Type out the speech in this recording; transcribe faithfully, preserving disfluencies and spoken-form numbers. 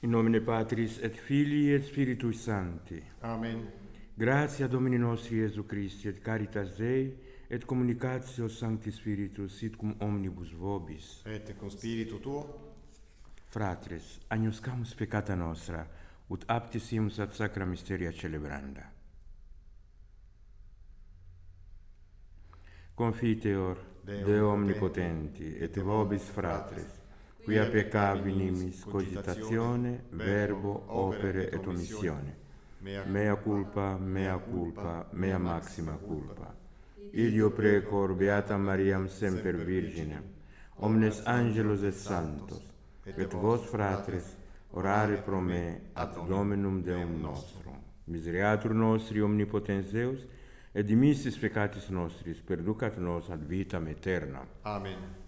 In nomine Patris et Filii et Spiritui Sancti. Amen. Gratia Domini nostri Iesu Christi et caritas Dei et communicatio Sancti Spiritus sit cum omnibus vobis. Et cum spiritu tuo. Fratres, agnoscamus peccata nostra, ut aptis simus ad sacra mysteria celebranda. Confiteor Deo, Deo omnipotenti, et vobis fratres, quia peccavi nimis cogitatione, verbo, opere et omissione. Mea culpa, mea culpa, mea maxima culpa. Ideo precor beatam Mariam semper Virginem, omnes angelos et sanctos, et vos fratres, orare pro me ad Dominum Deum nostrum. Misereatur nostri omnipotens Deus, et dimissis peccatis nostris perducat nos ad vitam aeternam. Amen.